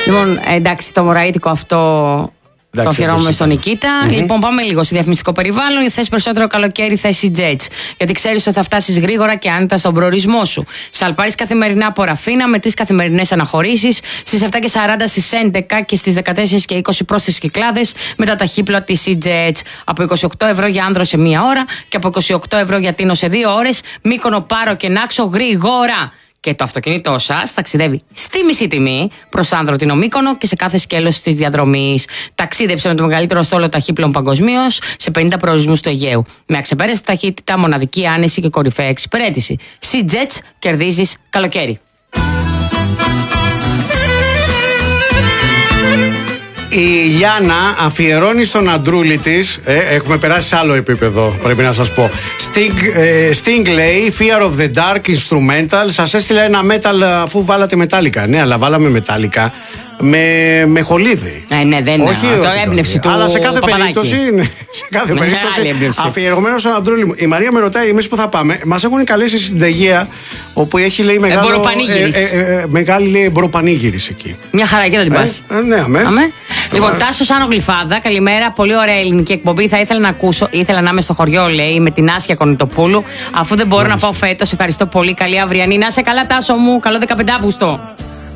Λοιπόν, εντάξει, το μωραΐτικο αυτό. Το αφιερώνουμε στον Νικήτα. Λοιπόν, πάμε λίγο στο διαφημιστικό περιβάλλον. Θες περισσότερο καλοκαίρι, θες EasyJet. Γιατί ξέρεις ότι θα φτάσεις γρήγορα και άνετα στον προορισμό σου. Σαλπάρεις καθημερινά από Ραφίνα με 3 καθημερινές αναχωρήσεις. Στις 7:40, στις 11 και στις 14:20 πρόσθετες κυκλάδες με τα ταχύπλοα της EasyJet. Από 28 € για άνδρο σε 1 ώρα και από 28 € για τίνο σε 2 ώρες. Μύκονο, Πάρο και Νάξο γρήγορα. Και το αυτοκίνητό σας ταξιδεύει στη μισή τιμή προς Άνδρο, Τίνο, Μύκονο και σε κάθε σκέλος της διαδρομής. Ταξίδεψε με το μεγαλύτερο στόλο ταχύπλων παγκοσμίως σε 50 προορισμούς του Αιγαίου. Με αξεπέραστη ταχύτητα, μοναδική άνεση και κορυφαία εξυπηρέτηση. EasyJet, κερδίζεις καλοκαίρι. Η Λιάννα αφιερώνει στον αντρούλη της. Έχουμε περάσει σε άλλο επίπεδο, πρέπει να σας πω. Sting λέει Fear of the Dark Instrumental. Σας έστειλα ένα metal αφού βάλατε Metallica. Ναι, αλλά βάλαμε Metallica με χολίδι. Ναι, δεν είναι. Το έμπνευση του. Αλλά σε κάθε περίπτωση, αφιερωμένο στον αντρούλη μου. Η Μαρία με ρωτάει εμείς που θα πάμε. Μας έχουν καλέσει στην Τεγεία, όπου έχει λέει μεγάλη μποροπανήγυρης εκεί. Μια χαρά, και θα την πας. Ναι, αμέ. Λοιπόν, Τάσος Άνω Γλυφάδα, καλημέρα. Πολύ ωραία ελληνική εκπομπή. Θα ήθελα να ακούσω. Ήθελα να είμαι στο χωριό, λέει, με την Άσια Κονιτοπούλου. Αφού δεν μπορώ να πάω φέτος, ευχαριστώ πολύ. Καλή αυριανή. Να είσαι καλά, Τάσο μου. Καλό 15 Αύγουστο.